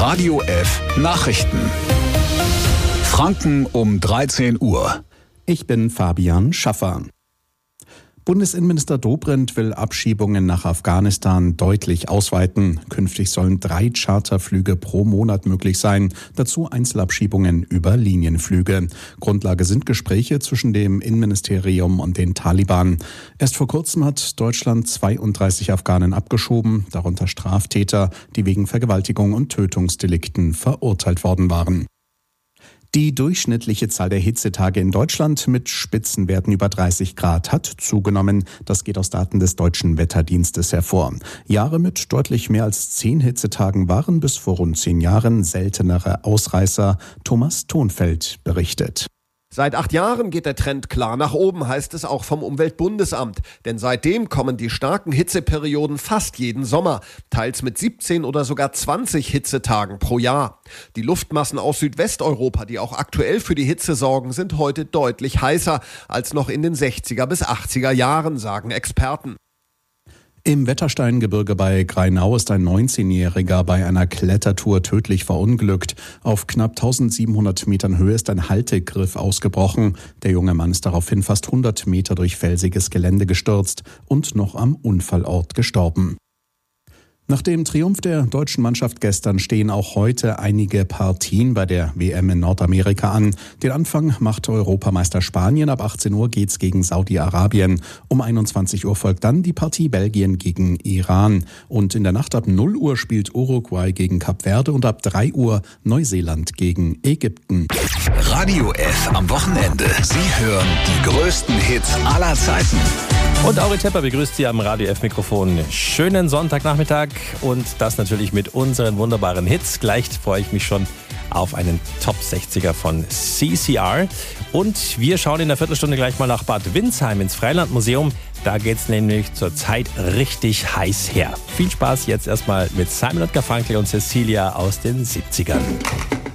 Radio F Nachrichten. Franken um 13 Uhr. Ich bin Fabian Schaffer. Bundesinnenminister Dobrindt will Abschiebungen nach Afghanistan deutlich ausweiten. Künftig sollen 3 Charterflüge pro Monat möglich sein, dazu Einzelabschiebungen über Linienflüge. Grundlage sind Gespräche zwischen dem Innenministerium und den Taliban. Erst vor kurzem hat Deutschland 32 Afghanen abgeschoben, darunter Straftäter, die wegen Vergewaltigung und Tötungsdelikten verurteilt worden waren. Die durchschnittliche Zahl der Hitzetage in Deutschland mit Spitzenwerten über 30 Grad hat zugenommen. Das geht aus Daten des Deutschen Wetterdienstes hervor. Jahre mit deutlich mehr als 10 Hitzetagen waren bis vor rund 10 Jahren seltenere Ausreißer. Thomas Thonfeld berichtet. Seit 8 Jahren geht der Trend klar nach oben, heißt es auch vom Umweltbundesamt. Denn seitdem kommen die starken Hitzeperioden fast jeden Sommer, teils mit 17 oder sogar 20 Hitzetagen pro Jahr. Die Luftmassen aus Südwesteuropa, die auch aktuell für die Hitze sorgen, sind heute deutlich heißer als noch in den 60er bis 80er Jahren, sagen Experten. Im Wettersteingebirge bei Grainau ist ein 19-Jähriger bei einer Klettertour tödlich verunglückt. Auf knapp 1700 Metern Höhe ist ein Haltegriff ausgebrochen. Der junge Mann ist daraufhin fast 100 Meter durch felsiges Gelände gestürzt und noch am Unfallort gestorben. Nach dem Triumph der deutschen Mannschaft gestern stehen auch heute einige Partien bei der WM in Nordamerika an. Den Anfang macht Europameister Spanien. Ab 18 Uhr geht's gegen Saudi-Arabien. Um 21 Uhr folgt dann die Partie Belgien gegen Iran. Und in der Nacht ab 0 Uhr spielt Uruguay gegen Kap Verde und ab 3 Uhr Neuseeland gegen Ägypten. Radio F am Wochenende. Sie hören die größten Hits aller Zeiten. Und Auri Tepper begrüßt Sie am Radio F-Mikrofon. Schönen Sonntagnachmittag und das natürlich mit unseren wunderbaren Hits. Gleich freue ich mich schon auf einen Top-60er von CCR. Und wir schauen in der Viertelstunde gleich mal nach Bad Windsheim ins Freilandmuseum. Da geht es nämlich zurzeit richtig heiß her. Viel Spaß jetzt erstmal mit Simon & Garfunkel und Cecilia aus den 70ern.